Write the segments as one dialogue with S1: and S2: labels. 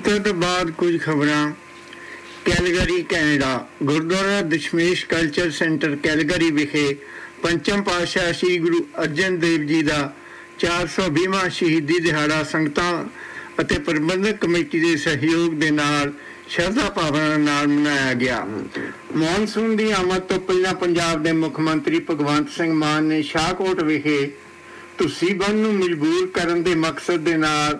S1: ਕਬੂਤਰ ਤੋਂ ਬਾਅਦ ਕੁਝ ਖਬਰਾਂ। Calgary Canada. Gurdwara Dashmesh culture centre Calgary ਵਿਖੇ ਪੰਚਮ ਪਾਤਸ਼ਾਹ ਸ੍ਰੀ ਗੁਰੂ ਅਰਜਨ ਦੇਵ ਜੀ ਦਾ 420ਵਾਂ ਸ਼ਹੀਦੀ ਦਿਹਾੜਾ ਸੰਗਤਾਂ ਅਤੇ ਪ੍ਰਬੰਧਕ ਕਮੇਟੀ ਦੇ ਸਹਿਯੋਗ ਦੇ ਨਾਲ ਸ਼ਰਧਾ ਭਾਵਨਾ ਨਾਲ ਮਨਾਇਆ ਗਿਆ। ਮੌਨਸੂਨ ਦੀ ਆਮਦ ਤੋਂ ਪਹਿਲਾਂ ਪੰਜਾਬ ਦੇ ਮੁੱਖ ਮੰਤਰੀ ਭਗਵੰਤ ਸਿੰਘ ਮਾਨ ਨੇ ਸ਼ਾਹਕੋਟ ਵਿਖੇ ਤੁਸੀਂ ਬੰਨ੍ਹ ਨੂੰ ਮਜਬੂਰ ਕਰਨ ਦੇ ਮਕਸਦ ਦੇ ਨਾਲ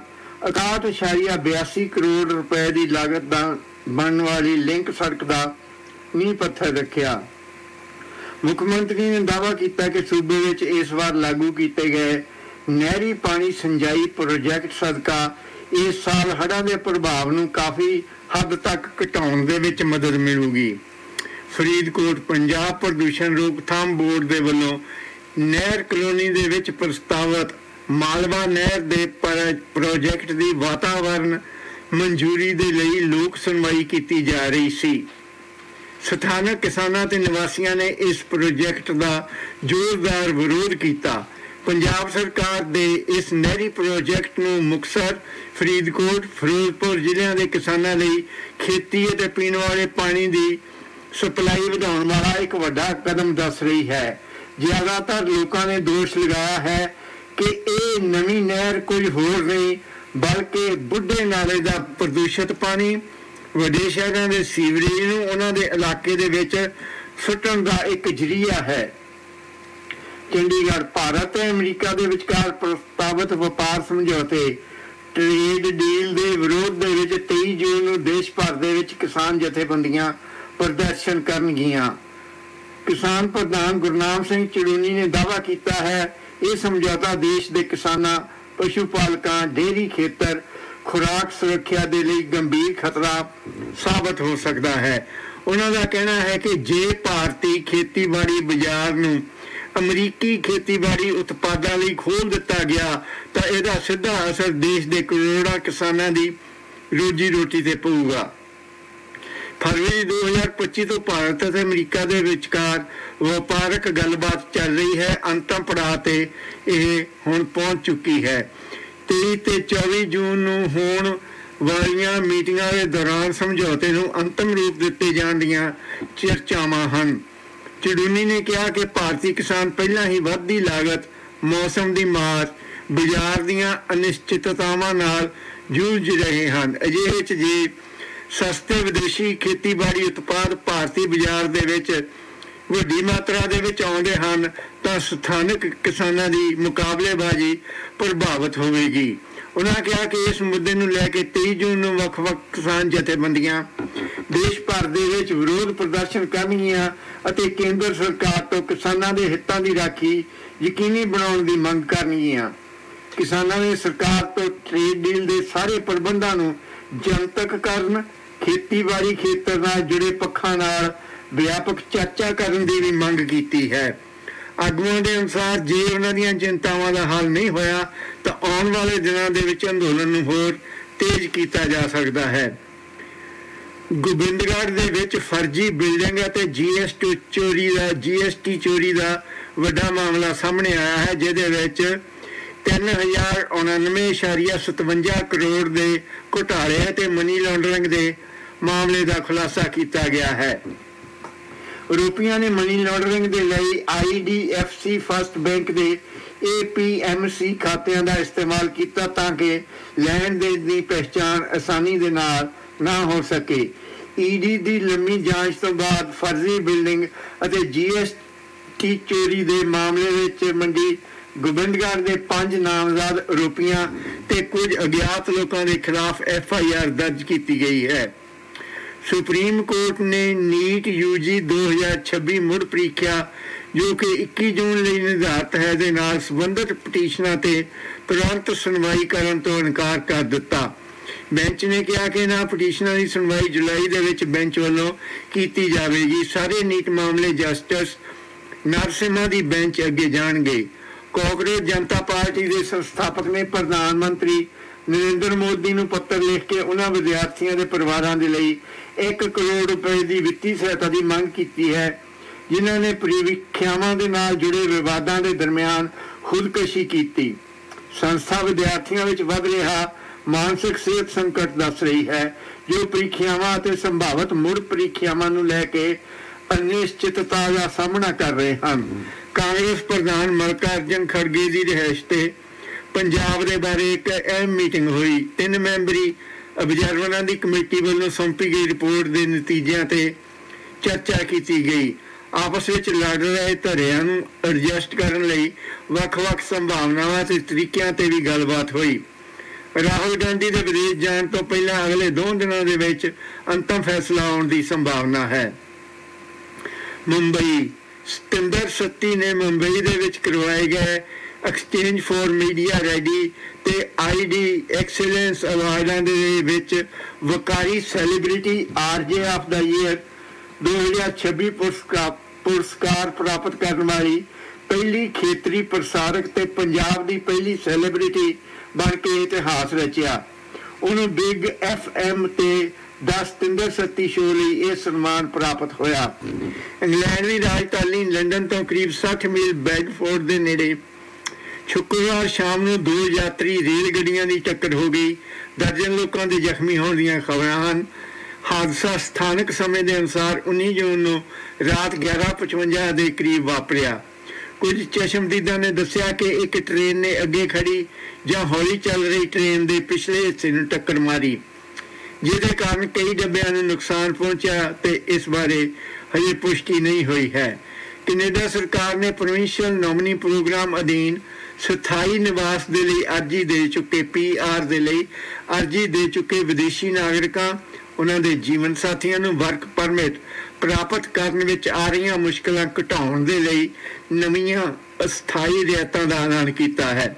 S1: 61.82 ਕਰੋੜ ਰੁਪਏ ਦੀ ਲਾਗਤ ਦਾ ਬਣਨ ਵਾਲੀ ਲਿੰਕ ਸੜਕ ਦਾ ਨੀਂਹ ਪੱਥਰ ਰੱਖਿਆ। ਮੁੱਖ ਮੰਤਰੀ ਨੇ ਦਾਅਵਾ ਕੀਤਾ ਕਿ ਸੂਬੇ ਵਿੱਚ ਇਸ ਵਾਰ ਲਾਗੂ ਕੀਤੇ ਗਏ ਨਹਿਰੀ ਪਾਣੀ ਸਿੰਜਾਈ ਪ੍ਰੋਜੈਕਟ ਸਦਕਾ ਇਸ ਸਾਲ ਹੜ੍ਹਾਂ ਦੇ ਪ੍ਰਭਾਵ ਨੂੰ ਕਾਫੀ ਹੱਦ ਤੱਕ ਘਟਾਉਣ ਦੇ ਵਿੱਚ ਮਦਦ ਮਿਲੂਗੀ। ਫਰੀਦਕੋਟ। ਪੰਜਾਬ ਪ੍ਰਦੂਸ਼ਣ ਰੋਕਥਾਮ ਬੋਰਡ ਦੇ ਵੱਲੋਂ ਨਹਿਰ ਕਲੋਨੀ ਦੇ ਵਿੱਚ ਪ੍ਰਸਤਾਵਿਤ ਮਾਲਵਾ ਨਹਿਰ ਦੇ ਪ੍ਰੋਜੈਕਟ ਦੀ ਵਾਤਾਵਰਨ ਮਨਜ਼ੂਰੀ ਦੇ ਲਈ ਲੋਕ ਸੁਣਵਾਈ ਕੀਤੀ ਜਾ ਰਹੀ ਸੀ। ਸਥਾਨਕ ਕਿਸਾਨਾਂ ਤੇ ਨਿਵਾਸੀਆਂ ਨੇ ਇਸ ਪ੍ਰੋਜੈਕਟ ਦਾ ਜ਼ੋਰਦਾਰ ਵਿਰੋਧ ਕੀਤਾ। ਪੰਜਾਬ ਸਰਕਾਰ ਦੇ ਇਸ ਨਹਿਰੀ ਪ੍ਰੋਜੈਕਟ ਨੂੰ ਮੁਕਤਸਰ, ਫਰੀਦਕੋਟ, ਫਿਰੋਜ਼ਪੁਰ ਜ਼ਿਲ੍ਹਿਆਂ ਦੇ ਕਿਸਾਨਾਂ ਲਈ ਖੇਤੀ ਅਤੇ ਪੀਣ ਵਾਲੇ ਪਾਣੀ ਦੀ ਸਪਲਾਈ ਵਧਾਉਣ ਵਾਲਾ ਇੱਕ ਵੱਡਾ ਕਦਮ ਦੱਸ ਰਹੀ ਹੈ। ਜ਼ਿਆਦਾਤਰ ਲੋਕਾਂ ਨੇ ਦੋਸ਼ ਲਗਾਇਆ ਹੈ ਕਿ ਇਹ ਨਵੀਂ ਨਹਿਰ ਕੁਝ ਹੋਰ ਨਹੀਂ ਬਲਕਿ ਬੁੱਢੇ ਨਾਲੇ ਦਾ ਪ੍ਰਦੂਸ਼ਿਤ ਪਾਣੀ ਵੱਡੇ ਸ਼ਹਿਰਾਂ ਦੇ ਸੀਵਰੇਜ ਨੂੰ ਉਹਨਾਂ ਦੇ ਇਲਾਕੇ ਦੇ ਵਿੱਚ ਸੁੱਟਣ ਦਾ ਇੱਕ ਜ਼ਰੀਆ ਹੈ। ਚੰਡੀਗੜ੍ਹ। ਭਾਰਤ ਤੇ ਅਮਰੀਕਾ ਦੇ ਵਿਚਕਾਰ ਪ੍ਰਸਤਾਵਿਤ ਵਪਾਰ ਸਮਝੌਤੇ ਟ੍ਰੇਡ ਡੀਲ ਦੇ ਵਿਰੋਧ ਦੇ ਵਿੱਚ 23 ਜੂਨ ਨੂੰ ਦੇਸ਼ ਭਰ ਦੇ ਵਿੱਚ ਕਿਸਾਨ ਜਥੇਬੰਦੀਆਂ ਪ੍ਰਦਰਸ਼ਨ ਕਰਨਗੀਆਂ। ਕਿਸਾਨ ਪ੍ਰਧਾਨ ਗੁਰਨਾਮ ਸਿੰਘ ਚੜੂਨੀ ਨੇ ਦਾਅਵਾ ਕੀਤਾ ਹੈ ਇਹ ਸਮਝੌਤਾ ਦੇਸ਼ ਦੇ ਕਿਸਾਨਾਂ, ਪਸ਼ੂ ਪਾਲਕਾਂ, ਡੇਅਰੀ ਖੇਤਰ, ਖੁਰਾਕ ਸੁਰੱਖਿਆ ਦੇ ਲਈ ਗੰਭੀਰ ਖਤਰਾ ਸਾਬਤ ਹੋ ਸਕਦਾ ਹੈ। ਉਹਨਾਂ ਦਾ ਕਹਿਣਾ ਹੈ ਕਿ ਜੇ ਭਾਰਤੀ ਖੇਤੀਬਾੜੀ ਬਾਜ਼ਾਰ ਨੂੰ ਅਮਰੀਕੀ ਖੇਤੀਬਾੜੀ ਉਤਪਾਦਾਂ ਲਈ ਖੋਲ੍ਹ ਦਿੱਤਾ ਗਿਆ ਤਾਂ ਇਹਦਾ ਸਿੱਧਾ ਅਸਰ ਦੇਸ਼ ਦੇ ਕਰੋੜਾਂ ਕਿਸਾਨਾਂ ਦੀ ਰੋਜੀ ਰੋਟੀ ਤੇ ਪਊਗਾ। ਫਰਵਰੀ 2025 ਤੋਂ ਭਾਰਤ ਅਤੇ ਅਮਰੀਕਾ ਦੇ ਵਿਚਕਾਰ ਵਪਾਰਕ ਗੱਲਬਾਤ ਚੱਲ ਰਹੀ ਹੈ। ਅੰਤਮ ਪੜਾਅ ਤੇ ਇਹ ਹੁਣ ਪਹੁੰਚ ਚੁੱਕੀ ਹੈ। 23 ਤੇ 24 ਜੂਨ ਨੂੰ ਹੋਣ ਵਾਲੀਆਂ ਮੀਟਿੰਗਾਂ ਦੇ ਦੌਰਾਨ ਸਮਝੌਤੇ ਨੂੰ ਅੰਤਮ ਰੂਪ ਦਿੱਤੇ ਜਾਣ ਦੀਆਂ ਚਰਚਾਵਾਂ ਹਨ। ਚੜੂਨੀ ਨੇ ਕਿਹਾ ਕਿ ਭਾਰਤੀ ਕਿਸਾਨ ਪਹਿਲਾਂ ਹੀ ਵੱਧਦੀ ਲਾਗਤ, ਮੌਸਮ ਦੀ ਮਾਰ, ਬਾਜ਼ਾਰ ਦੀਆਂ ਅਨਿਸ਼ਚਿਤਤਾਵਾਂ ਨਾਲ ਜੂਝ ਰਹੇ ਹਨ। ਅਜਿਹੇ 'ਚ ਜੇ ਸਸਤੇ ਵਿਦੇਸ਼ੀ ਖੇਤੀਬਾੜੀ ਉਤਪਾਦ ਭਾਰਤੀ ਬਾਜ਼ਾਰ ਦੇ ਵਿੱਚ ਵੱਡੀ ਮਾਤਰਾ ਦੇ ਵਿੱਚ ਆਉਂਦੇ ਹਨ ਤਾਂ ਸਥਾਨਕ ਕਿਸਾਨਾਂ ਦੀ ਮੁਕਾਬਲੇਬਾਜ਼ੀ ਪ੍ਰਭਾਵਿਤ ਹੋਵੇਗੀ। ਉਹਨਾਂ ਕਿਹਾ ਕਿ ਇਸ ਮੁੱਦੇ ਨੂੰ ਲੈ ਕੇ 23 ਜੂਨ ਨੂੰ ਵੱਖ-ਵੱਖ ਕਿਸਾਨ ਜਥੇਬੰਦੀਆਂ ਦੇਸ਼ ਭਰ ਦੇ ਵਿੱਚ ਵਿਰੋਧ ਪ੍ਰਦਰਸ਼ਨ ਕਰਨਗੀਆਂ ਅਤੇ ਕੇਂਦਰ ਸਰਕਾਰ ਤੋਂ ਕਿਸਾਨਾਂ ਦੇ ਹਿੱਤਾਂ ਦੀ ਰਾਖੀ ਯਕੀਨੀ ਬਣਾਉਣ ਦੀ ਮੰਗ ਕਰਨਗੀਆਂ। ਕਿਸਾਨਾਂ ਨੇ ਸਰਕਾਰ ਤੋਂ ਟ੍ਰੇਡ ਡੀਲ ਦੇ ਸਾਰੇ ਪ੍ਰਬੰਧਾਂ ਨੂੰ ਜਨਤਕ ਕਰਨ, ਖੇਤੀਬਾੜੀ ਖੇਤਰ ਨਾਲ ਜੁੜੇ ਪੱਖਾਂ ਨਾਲ ਵਿਆਪਕ ਚਰਚਾ ਕਰਨ ਦੀ ਵੀ ਮੰਗ ਕੀਤੀ ਹੈ। ਆਗੂਆਂ ਦੇ ਅਨੁਸਾਰ ਜੇ ਉਹਨਾਂ ਦੀਆਂ ਚਿੰਤਾਵਾਂ ਦਾ ਹੱਲ ਨਹੀਂ ਹੋਇਆ ਤਾਂ ਆਉਣ ਵਾਲੇ ਦਿਨਾਂ ਦੇ ਵਿੱਚ ਅੰਦੋਲਨ ਨੂੰ ਹੋਰ ਤੇਜ਼ ਕੀਤਾ ਜਾ ਸਕਦਾ ਹੈ। ਗੋਬਿੰਦਗੜ੍ਹ ਦੇ ਵਿੱਚ ਫਰਜ਼ੀ ਬਿਲਡਿੰਗ ਅਤੇ ਜੀਐਸਟੀ ਚੋਰੀ ਦਾ ਵੱਡਾ ਮਾਮਲਾ ਸਾਹਮਣੇ ਆਇਆ ਹੈ, ਜਿਹਦੇ ਵਿੱਚ 3099.57 ਕਰੋੜ ਦੇ ਘੁਟਾਲੇ ਅਤੇ ਮਨੀ ਲਾਂਡਰਿੰਗ ਦੇ ਮਾਮਲੇ ਦਾ ਖੁਲਾਸਾ ਕੀਤਾ ਗਿਆ ਹੈ। ਆਰੋਪੀਆਂ ਨੇ ਮਨੀ ਲਾਂਡਰਿੰਗ ਦੇ ਲਈ IDFC ਫਸਟ ਬੈਂਕ ਦੇ APMC ਖਾਤਿਆਂ ਦਾ ਇਸਤੇਮਾਲ ਕੀਤਾ ਤਾਂ ਕਿ ਲੈਣ ਦੇਣ ਦੀ ਪਹਿਚਾਣ ਆਸਾਨੀ ਦੇ ਨਾਲ ਨਾ ਹੋ ਸਕੇ। ED ਦੀ ਲੰਮੀ ਜਾਂਚ ਤੋਂ ਬਾਅਦ ਫਰਜ਼ੀ ਬਿਲਡਿੰਗ ਅਤੇ GST ਚੋਰੀ ਦੇ ਮਾਮਲੇ ਵਿੱਚ ਮੰਡੀ ਗੋਬਿੰਦਗੜ੍ਹ ਦੇ 5 ਨਾਮਜ਼ਦ ਆਰੋਪੀਆਂ ਤੇ ਕੁਝ ਅਗਿਆਤ ਲੋਕਾਂ ਦੇ ਖਿਲਾਫ FIR ਦਰਜ ਕੀਤੀ ਗਈ ਹੈ। ਸੁਪਰੀਮ ਕੋਰਟ ਨੇ ਨੀਟ UG 2026 ਮੁੜ ਪ੍ਰੀਖਿਆ ਜੋ ਕਿ 21 ਜੂਨ ਲਈ ਨਿਰਧਾਰਿਤ ਹੈ ਦੇ ਨਾਲ ਸੰਬੰਧਿਤ ਪਟੀਸ਼ਨਾਂ ਤੇ ਤੁਰੰਤ ਸੁਣਵਾਈ ਕਰਨ ਤੋਂ ਇਨਕਾਰ ਕਰ ਦਿੱਤਾ। ਬੈਂਚ ਨੇ ਕਿਹਾ ਕਿ ਇਹਨਾਂ ਪਟੀਸ਼ਨਾਂ ਦੀ ਸੁਣਵਾਈ ਜੁਲਾਈ ਦੇ ਵਿੱਚ ਬੈਂਚ ਵੱਲੋਂ ਕੀਤੀ ਜਾਵੇਗੀ। ਸਾਰੇ ਨੀਟ ਮਾਮਲੇ ਜਸਟਿਸ ਨਰਸਿਮਹਾ ਦੀ ਬੈਂਚ ਅੱਗੇ ਜਾਣਗੇ। ਕਾਂਗਰਸ ਜਨਤਾ ਪਾਰਟੀ ਦੇ ਸੰਸਥਾਪਕ ਨੇ ਪ੍ਰਧਾਨ ਮੰਤਰੀ ਨਰਿੰਦਰ ਮੋਦੀ ਨੂੰ ਪੱਤਰ ਲਿਖ ਕੇ ਉਹਨਾਂ ਵਿਦਿਆਰਥੀਆਂ ਦੇ ਪਰਿਵਾਰਾਂ ਦੇ ਲਈ 1 ਕਰੋੜ ਰੁਪਏ ਦੀ ਵਿੱਤੀ ਸਹਾਇਤਾ ਦੀ ਮੰਗ ਕੀਤੀ ਹੈ ਜਿਨ੍ਹਾਂ ਨੇ ਪ੍ਰੀਖਿਆਵਾਂ ਦੇ ਨਾਲ ਜੁੜੇ ਵਿਵਾਦਾਂ ਦੇ ਦਰਮਿਆਨ ਖੁਦਕੁਸ਼ੀ ਕੀਤੀ। ਸੰਸਥਾ ਵਿਦਿਆਰਥੀਆਂ ਵਿੱਚ ਵੱਧ ਰਿਹਾ ਮਾਨਸਿਕ ਸਿਹਤ ਸੰਕਟ ਦੱਸ ਰਹੀ ਹੈ, ਜੋ ਪ੍ਰੀਖਿਆਵਾਂ ਅਤੇ ਸੰਭਾਵਤ ਮੁੜ ਪ੍ਰੀਖਿਆਵਾਂ ਨੂੰ ਲੈ ਕੇ ਅਨਿਸ਼ਚਿਤਤਾ ਦਾ ਸਾਹਮਣਾ ਕਰ ਰਹੇ ਹਨ। ਕਾਂਗਰਸ ਪ੍ਰਧਾਨ ਮਲਕਾਰਜੁਨ ਖੜਗੇ ਦੀ ਰਿਹਾਇਸ਼ ਤੇ ਪੰਜਾਬ ਦੇ ਬਾਰੇ ਇੱਕ ਅਹਿਮ ਮੀਟਿੰਗ ਹੋਈ। 3 ਮੈਂਬਰੀ ਅਬਜ਼ਰਵਰਾਂ ਦੀ ਕਮੇਟੀ ਵੱਲੋਂ ਸੌਂਪੀ ਗਈ ਰਿਪੋਰਟ ਦੇ ਨਤੀਜਿਆਂ ਤੇ ਚਰਚਾ ਕੀਤੀ ਗਈ। ਆਪਸ ਵਿੱਚ ਲੜ ਰਹੇ ਧੜਿਆਂ ਨੂੰ ਐਡਜਸਟ ਕਰਨ ਲਈ ਵੱਖ-ਵੱਖ ਸੰਭਾਵਨਾਵਾਂ ਤੇ ਤਰੀਕਿਆਂ ਤੇ ਵੀ ਗੱਲਬਾਤ ਹੋਈ। ਰਾਹੁਲ ਗਾਂਧੀ ਦੇ ਵਿਦੇਸ਼ ਜਾਣ ਤੋਂ ਪਹਿਲਾਂ ਅਗਲੇ 2 ਦਿਨਾਂ ਦੇ ਵਿੱਚ ਅੰਤਮ ਫੈਸਲਾ ਆਉਣ ਦੀ ਸੰਭਾਵਨਾ ਹੈ। ਮੁੰਬਈ ਸਤਿੰਦਰ ਸੱਤੀ ਨੇ ਮੁੰਬਈ ਦੇ ਵਿੱਚ ਕਰਵਾਏ ਗਏ ਐਕਸਚੇਂਜ ਫੋਰ ਮੀਡੀਆ ਰੈਡੀ ਤੇ ID ਐਕਸਲੈਂਸ ਅਵਾਰਡਾਂ ਦੇ ਵਿੱਚ ਵਕਾਰੀ celebrity RJ of the year 2026 ਪੁਰਸਕਾਰ ਪ੍ਰਾਪਤ ਕਰਨ ਵਾਲੀ ਪਹਿਲੀ ਖੇਤਰੀ ਪ੍ਰਸਾਰਕ ਤੇ ਪੰਜਾਬ ਦੀ ਪਹਿਲੀ ਸੈਲੀਬ੍ਰਿਟੀ ਬਣ ਕੇ ਇਤਿਹਾਸ ਰਚਿਆ। ਉਹਨੂੰ ਬਿਗ FM ਤੇ ਸਤਿੰਦਰ ਸੱਤੀ ਸ਼ੋਅ ਲਈ ਇਹ ਸਨਮਾਨ ਪ੍ਰਾਪਤ ਹੋਇਆ। ਇੰਗਲੈਂਡ ਦੀ ਰਾਜਧਾਨੀ ਲੰਡਨ ਤੋਂ ਕਰੀਬ 60 ਮੀਲ ਬੈਡਫੋਰਡ ਦੇ ਨੇੜੇ ਸ਼ੁੱਕਰਵਾਰ ਸ਼ਾਮ ਨੂੰ 2 ਯਾਤਰੀ ਰੇਲ ਗੱਡੀਆਂ ਦੀ ਟੱਕਰ ਹੋ ਗਈ। ਦਰਜਨ ਲੋਕਾਂ ਦੇ ਜ਼ਖਮੀ ਹੋਣ ਦੀਆਂ ਖਬਰਾਂ ਹਨ। ਹਾਦਸਾ ਸਥਾਨਕ ਸਮੇਂ ਦੇ ਅਨੁਸਾਰ 19 ਜੂਨ ਨੂੰ ਰਾਤ 11:55 ਦੇ ਕਰੀਬ ਵਾਪਰਿਆ। ਕੁਝ ਚਸ਼ਮਦੀਦਾਂ ਨੇ ਦੱਸਿਆ ਕਿ ਇੱਕ ਟ੍ਰੇਨ ਨੇ ਅੱਗੇ ਖੜੀ ਜਾਂ ਹੌਲੀ ਚੱਲ ਰਹੀ ਟ੍ਰੇਨ ਦੇ ਪਿਛਲੇ ਹਿੱਸੇ ਨੂੰ ਟੱਕਰ ਮਾਰੀ, ਜਿਹਦੇ ਕਾਰਨ ਕਈ ਡੱਬਿਆਂ ਨੂੰ ਨੁਕਸਾਨ ਪਹੁੰਚਿਆ ਤੇ ਇਸ ਬਾਰੇ ਹਜੇ ਪੁਸ਼ਟੀ ਨਹੀਂ ਹੋਈ ਹੈ। ਕੈਨੇਡਾ ਸਰਕਾਰ ਨੇ ਪ੍ਰੋਵਿੰਸ਼ੀਅਲ ਨੋਮਨੀ ਪ੍ਰੋਗਰਾਮ ਅਧੀਨ ਸਥਾਈ ਨਿਵਾਸ ਦੇ ਲਈ ਅਰਜ਼ੀ ਦੇ ਚੁੱਕੇ PR ਦੇ ਲਈ ਅਰਜ਼ੀ ਦੇ ਚੁੱਕੇ ਵਿਦੇਸ਼ੀ ਨਾਗਰਿਕਾਂ, ਉਹਨਾਂ ਦੇ ਜੀਵਨ ਸਾਥੀਆਂ ਨੂੰ ਵਰਕ ਪਰਮਿਟ ਪ੍ਰਾਪਤ ਕਰਨ ਵਿੱਚ ਆ ਰਹੀਆਂ ਮੁਸ਼ਕਲਾਂ ਘਟਾਉਣ ਦੇ ਲਈ ਨਵੀਆਂ ਅਸਥਾਈ ਰਿਆਇਤਾਂ ਦਾ ਐਲਾਨ ਕੀਤਾ ਹੈ।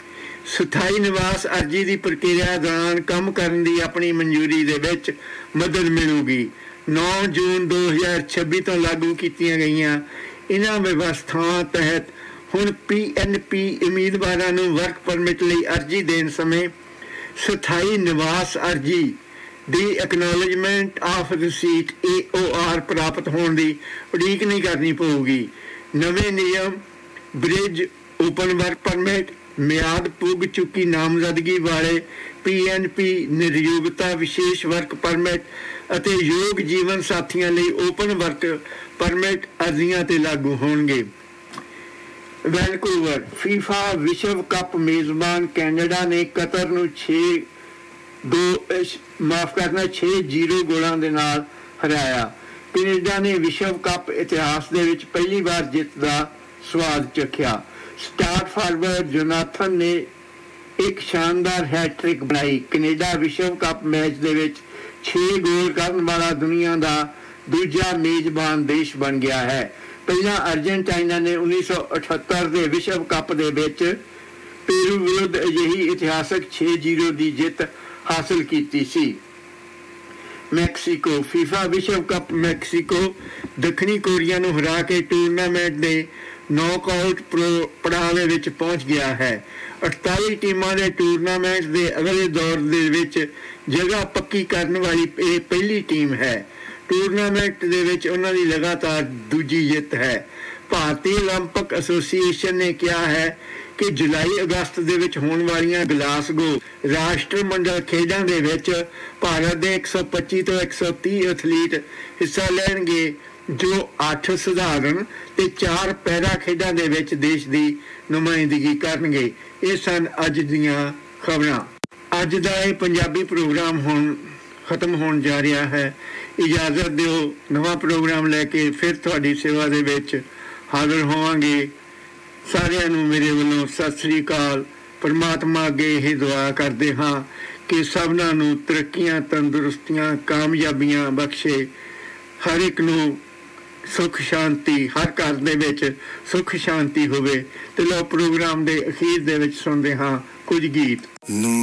S1: ਸਥਾਈ ਨਿਵਾਸ ਅਰਜ਼ੀ ਦੀ ਪ੍ਰਕਿਰਿਆ ਦੌਰਾਨ ਕੰਮ ਕਰਨ ਦੀ ਆਪਣੀ ਮਨਜ਼ੂਰੀ ਦੇ ਵਿੱਚ ਮਦਦ ਮਿਲੂਗੀ। 9 ਜੂਨ 2026 ਤੋਂ ਲਾਗੂ ਕੀਤੀਆਂ ਗਈਆਂ ਇਹਨਾਂ ਵਿਵਸਥਾਵਾਂ ਤਹਿਤ ਹੁਣ PNP ਉਮੀਦਵਾਰਾਂ ਨੂੰ ਵਰਕ ਪਰਮਿਟ ਲਈ ਅਰਜ਼ੀ ਦੇਣ ਸਮੇਂ ਸਥਾਈ ਨਿਵਾਸ ਅਰਜ਼ੀ ਦੀ ਐਕਨੋਲੇਜਮੈਂਟ ਆਫ ਰਿਸੀਟ AOR ਪ੍ਰਾਪਤ ਹੋਣ ਦੀ ਉਡੀਕ ਨਹੀਂ ਕਰਨੀ ਪਊਗੀ। ਨਵੇਂ ਨਿਯਮ ਬ੍ਰਿਜ ਓਪਨ ਵਰਕ ਪਰਮਿਟ, ਮਿਆਦ ਪੁੱਗ ਚੁੱਕੀ ਨਾਮਜ਼ਦਗੀ ਵਾਲੇ PNP ਨਿਰਯੋਗਤਾ ਵਿਸ਼ੇਸ਼ ਵਰਕ ਪਰਮਿਟ ਅਤੇ ਯੋਗ ਜੀਵਨ ਸਾਥੀਆਂ ਲਈ ਓਪਨ ਵਰਕ ਪਰਮਿਟ ਅਰਜ਼ੀਆਂ ਤੇ ਲਾਗੂ ਹੋਣਗੇ। ਵੈਨਕੂਵਰ FIFA ਵਿਸ਼ਵ ਕੱਪ ਮੇਜ਼ਬਾਨ ਕੈਨੇਡਾ ਨੇ ਕਤਰ ਨੂੰ 6-0 ਗੋਲਾਂ ਦੇ ਨਾਲ ਹਰਾਇਆ। ਕੈਨੇਡਾ ਨੇ ਵਿਸ਼ਵ ਕੱਪ ਇਤਿਹਾਸ ਦੇ ਵਿੱਚ ਪਹਿਲੀ ਵਾਰ ਜਿੱਤ ਦਾ ਸਵਾਦ ਚੱਖਿਆ। ਸਟਾਰ ਫਾਰਵਰਡ ਜੋਨਾਥਨ ਨੇ ਇੱਕ ਸ਼ਾਨਦਾਰ ਹੈਟ੍ਰਿਕ ਬਣਾਈ। ਕੈਨੇਡਾ ਵਿਸ਼ਵ ਕੱਪ ਮੈਚ ਦੇ ਵਿੱਚ 6 ਗੋਲ ਕਰਨ ਵਾਲਾ ਦੁਨੀਆ ਦਾ ਦੂਜਾ ਮੇਜ਼ਬਾਨ ਦੇਸ਼ ਬਣ ਗਿਆ ਹੈ। ਪਹਿਲਾਂ ਅਰਜਨਟਾਈਨਾ ਨੇ 1978 ਦੇ ਵਿਸ਼ਵ ਕੱਪ ਦੇ ਵਿੱਚ ਪੇਰੂ ਵਿਰੁੱਧ ਅਜਿਹੀ ਇਤਿਹਾਸਕ 6-0 ਦੀ ਜਿੱਤ ਹਾਸਲ ਕੀਤੀ ਸੀ। ਮੈਕਸੀਕੋ FIFA ਵਿਸ਼ਵ ਕੱਪ ਮੈਕਸੀਕੋ ਦੱਖਣੀ ਕੋਰੀਆ ਨੂੰ ਹਰਾ ਕੇ ਟੂਰਨਾਮੈਂਟ ਦੇ ਨੌਕਆਊਟ ਪੜਾਅ ਦੇ ਵਿੱਚ ਪਹੁੰਚ ਗਿਆ ਹੈ। 48 ਟੀਮਾਂ ਦੇ ਟੂਰਨਾਮੈਂਟ ਦੇ ਅਗਲੇ ਦੌਰ ਦੇ ਵਿੱਚ ਜਗ੍ਹਾ ਪੱਕੀ ਕਰਨ ਵਾਲੀ ਇਹ ਪਹਿਲੀ ਟੀਮ ਹੈ। ਟੂਰਨਾਮੈਂਟ ਦੇ ਵਿੱਚ ਉਹਨਾਂ ਦੀ ਲਗਾਤਾਰ ਦੂਜੀ ਜਿੱਤ ਹੈ। ਭਾਰਤੀ ਓਲੰਪਿਕ ਐਸੋਸੀਏਸ਼ਨ ਨੇ ਕਿਹਾ ਹੈ ਕਿ ਜੁਲਾਈ-ਅਗਸਤ ਦੇ ਵਿੱਚ ਹੋਣ ਵਾਲੀਆਂ ਗਲਾਸਗੋ ਰਾਸ਼ਟਰਮੰਡਲ ਖੇਡਾਂ ਦੇ ਵਿੱਚ ਭਾਰਤ ਦੇ 125 ਤੋਂ 130 ਐਥਲੀਟ ਹਿੱਸਾ ਲੈਣਗੇ, ਜੋ 8 ਸਧਾਰਨ ਤੇ 4 ਪੈਰਾ ਖੇਡਾਂ ਦੇ ਵਿੱਚ ਦੇਸ਼ ਦੀ ਨੁਮਾਇੰਦਗੀ ਕਰਨਗੇ। ਇਹ ਸਨ ਅੱਜ ਦੀਆਂ ਖਬਰਾਂ। ਅੱਜ ਦਾ ਇਹ ਪੰਜਾਬੀ ਪ੍ਰੋਗਰਾਮ ਹੁਣ ਖਤਮ ਹੋਣ ਜਾ ਰਿਹਾ ਹੈ। ਇਜਾਜ਼ਤ ਦਿਓ, ਨਵਾਂ ਪ੍ਰੋਗਰਾਮ ਲੈ ਕੇ ਫਿਰ ਤੁਹਾਡੀ ਸੇਵਾ ਦੇ ਵਿੱਚ ਹਾਜ਼ਰ ਹੋਵਾਂਗੇ। ਸਾਰਿਆਂ ਨੂੰ ਮੇਰੇ ਵੱਲੋਂ ਸਤਿ ਸ੍ਰੀ ਅਕਾਲ। ਪਰਮਾਤਮਾ ਅੱਗੇ ਇਹ ਦੁਆ ਕਰਦੇ ਹਾਂ ਕਿ ਸਭਨਾਂ ਨੂੰ ਤਰੱਕੀਆਂ, ਤੰਦਰੁਸਤੀਆਂ, ਕਾਮਯਾਬੀਆਂ ਬਖਸ਼ੇ। ਹਰ ਇੱਕ ਨੂੰ ਸੁੱਖ ਸ਼ਾਂਤੀ, ਹਰ ਘਰ ਦੇ ਵਿੱਚ ਸੁੱਖ ਸ਼ਾਂਤੀ ਹੋਵੇ। ਤੇ ਲਓ ਪ੍ਰੋਗਰਾਮ ਦੇ ਅਖੀਰ ਦੇ ਵਿੱਚ ਸੁਣਦੇ ਹਾਂ ਕੁਝ ਗੀਤ।